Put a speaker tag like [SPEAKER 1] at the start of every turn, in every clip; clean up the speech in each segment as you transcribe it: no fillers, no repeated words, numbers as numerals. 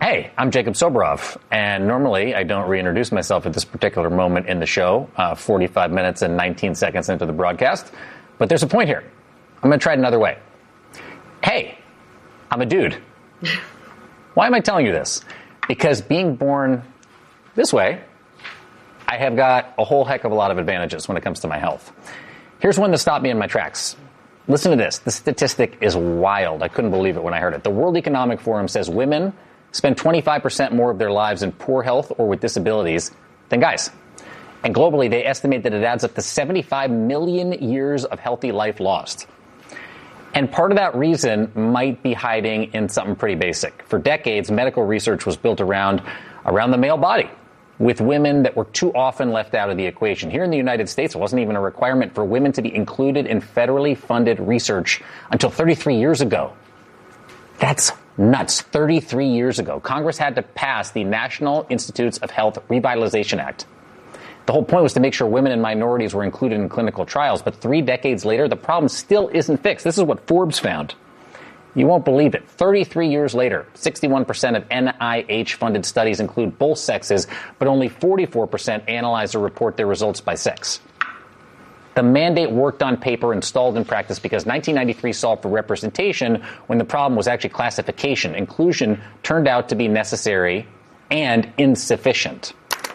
[SPEAKER 1] Hey, I'm Jacob Soboroff, and normally I don't reintroduce myself at this particular moment in the show, 45 minutes and 19 seconds into the broadcast, but there's a point here. I'm going to try it another way. Hey, I'm a dude. Why am I telling you this? Because being born this way, I have got a whole heck of a lot of advantages when it comes to my health. Here's one to stop me in my tracks. Listen to this. The statistic is wild. I couldn't believe it when I heard it. The World Economic Forum says women spend 25% more of their lives in poor health or with disabilities than guys. And globally, they estimate that it adds up to 75 million years of healthy life lost. And part of that reason might be hiding in something pretty basic. For decades, medical research was built around the male body, with women that were too often left out of the equation. Here in the United States, it wasn't even a requirement for women to be included in federally funded research until 33 years ago. That's nuts. 33 years ago. Congress had to pass the National Institutes of Health Revitalization Act. The whole point was to make sure women and minorities were included in clinical trials. But 3 decades later, the problem still isn't fixed. This is what Forbes found. You won't believe it. 33 years later, 61% of NIH-funded studies include both sexes, but only 44% analyze or report their results by sex. The mandate worked on paper and stalled in practice because 1993 solved for representation when the problem was actually classification. Inclusion turned out to be necessary and insufficient.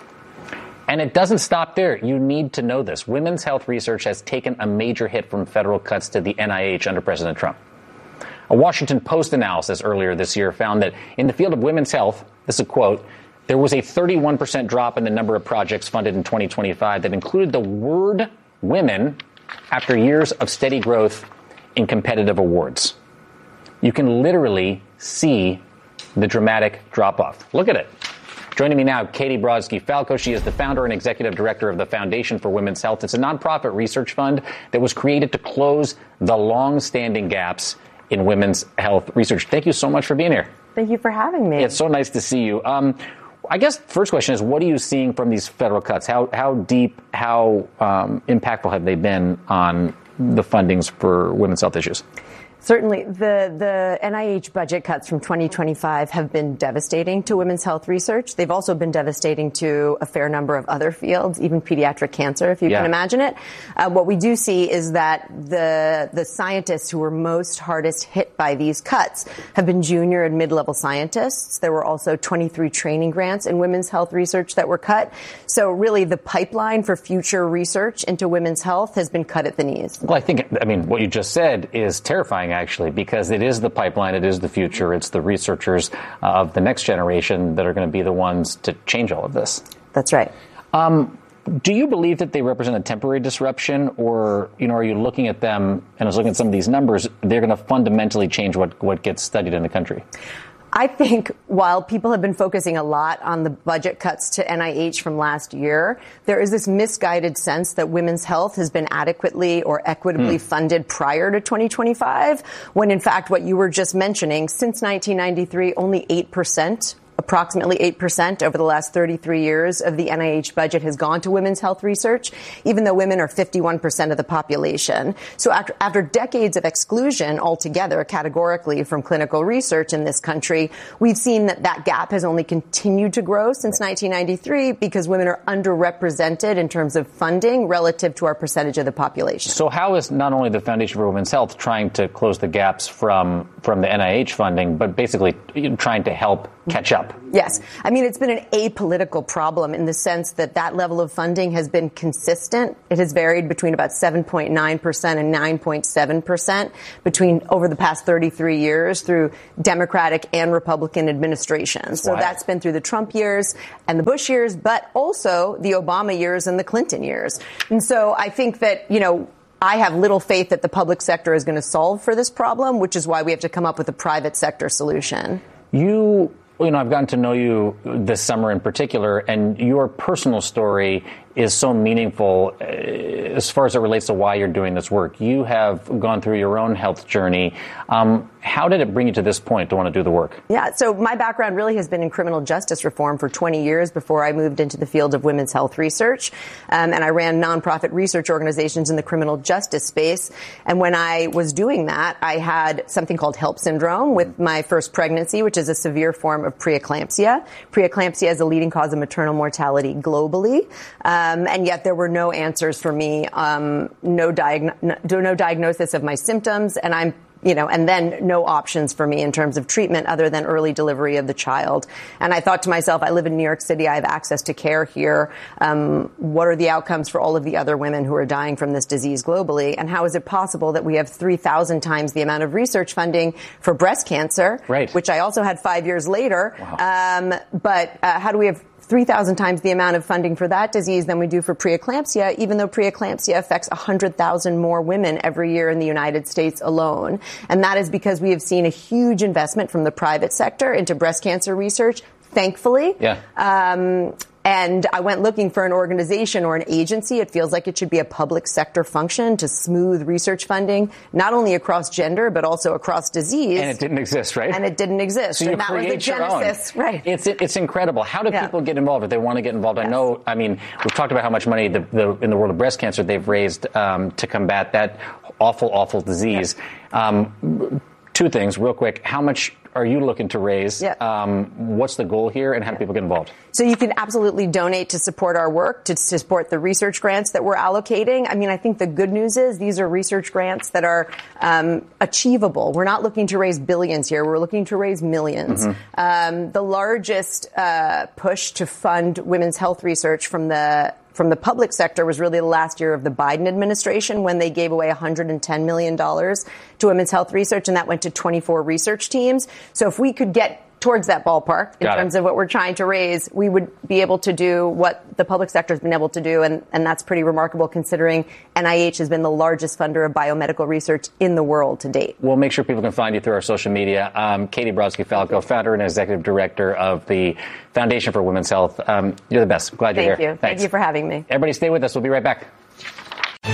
[SPEAKER 1] And it doesn't stop there. You need to know this. Women's health research has taken a major hit from federal cuts to the NIH under President Trump. A Washington Post analysis earlier this year found that in the field of women's health, this is a quote, there was a 31% drop in the number of projects funded in 2025 that included the word women after years of steady growth in competitive awards. You can literally see the dramatic drop-off. Look at it. Joining me now, Katie Brodsky-Falco. She is the founder and executive director of the Foundation for Women's Health. It's a nonprofit research fund that was created to close the long-standing gaps in women's health research. Thank you so much for being here.
[SPEAKER 2] Thank you for having me.
[SPEAKER 1] It's so nice to see you. I guess first question is, what are you seeing from these federal cuts? How deep, how impactful have they been on the fundings for women's health issues?
[SPEAKER 2] Certainly, the NIH budget cuts from 2025 have been devastating to women's health research. They've also been devastating to a fair number of other fields, even pediatric cancer, if you can imagine it. What we do see is that the scientists who were most hardest hit by these cuts have been junior and mid-level scientists. There were also 23 training grants in women's health research that were cut. So really, the pipeline for future research into women's health has been cut at the knees.
[SPEAKER 1] Well, I mean, what you just said is terrifying, actually, because it is the pipeline, it is the future, it's the researchers of the next generation that are going to be the ones to change all of this.
[SPEAKER 2] That's right.
[SPEAKER 1] Do you believe that they represent a temporary disruption, or, are you looking at them, and I was looking at some of these numbers, they're going to fundamentally change what gets studied in the country?
[SPEAKER 2] I think while people have been focusing a lot on the budget cuts to NIH from last year, there is this misguided sense that women's health has been adequately or equitably funded prior to 2025, when in fact what you were just mentioning, since 1993, only 8%. Approximately 8% over the last 33 years of the NIH budget has gone to women's health research, even though women are 51% of the population. So after decades of exclusion altogether, categorically, from clinical research in this country, we've seen that gap has only continued to grow since 1993 because women are underrepresented in terms of funding relative to our percentage of the population.
[SPEAKER 1] So how is not only the Foundation for Women's Health trying to close the gaps from the NIH funding, but basically trying to help catch up?
[SPEAKER 2] Yes. I mean, it's been an apolitical problem in the sense that level of funding has been consistent. It has varied between about 7.9% and 9.7% over the past 33 years through Democratic and Republican administrations. So that's been through the Trump years and the Bush years, but also the Obama years and the Clinton years. And so I think that, I have little faith that the public sector is going to solve for this problem, which is why we have to come up with a private sector solution.
[SPEAKER 1] I've gotten to know you this summer in particular, and your personal story is so meaningful as far as it relates to why you're doing this work. You have gone through your own health journey. How did it bring you to this point to want to do the work?
[SPEAKER 2] Yeah, so my background really has been in criminal justice reform for 20 years before I moved into the field of women's health research. And I ran nonprofit research organizations in the criminal justice space. And when I was doing that, I had something called HELP syndrome with my first pregnancy, which is a severe form of preeclampsia. Preeclampsia is a leading cause of maternal mortality globally. And yet there were no answers for me, no diagnosis of my symptoms, and then no options for me in terms of treatment other than early delivery of the child. And I thought to myself, I live in New York City. I have access to care here. What are the outcomes for all of the other women who are dying from this disease globally? And how is it possible that we have 3,000 times the amount of research funding for breast cancer,
[SPEAKER 1] right,
[SPEAKER 2] which I also had 5 years later?
[SPEAKER 1] Wow.
[SPEAKER 2] But how do we have 3,000 times the amount of funding for that disease than we do for preeclampsia, even though preeclampsia affects 100,000 more women every year in the United States alone? And that is because we have seen a huge investment from the private sector into breast cancer research, thankfully.
[SPEAKER 1] Yeah.
[SPEAKER 2] And I went looking for an organization or an agency. It feels like it should be a public sector function to smooth research funding, not only across gender, but also across disease.
[SPEAKER 1] And it didn't exist, right?
[SPEAKER 2] And it didn't exist.
[SPEAKER 1] So you
[SPEAKER 2] and that was the genesis, right?
[SPEAKER 1] It's incredible. How do people get involved if they want to get involved?
[SPEAKER 2] Yes.
[SPEAKER 1] We've talked about how much money in the world of breast cancer they've raised to combat that awful disease.
[SPEAKER 2] Yeah.
[SPEAKER 1] Two things real quick. How much are you looking to raise?
[SPEAKER 2] Yeah.
[SPEAKER 1] What's the goal here, and how do people get involved?
[SPEAKER 2] So you can absolutely donate to support our work, to support the research grants that we're allocating. I think the good news is these are research grants that are achievable. We're not looking to raise billions here. We're looking to raise millions. Mm-hmm. The largest push to fund women's health research from the public sector was really the last year of the Biden administration when they gave away $110 million to women's health research, and that went to 24 research teams. So if we could get towards that ballpark in terms of what we're trying to raise, we would be able to do what the public sector has been able to do, and that's pretty remarkable considering NIH has been the largest funder of biomedical research in the world to date.
[SPEAKER 1] We'll make sure people can find you through our social media. Katie Brodsky-Falco, founder and executive director of the Foundation for Women's Health. You're the best. Glad you're here.
[SPEAKER 2] Thank you. Thank you for having me.
[SPEAKER 1] Everybody stay with us. We'll be right back.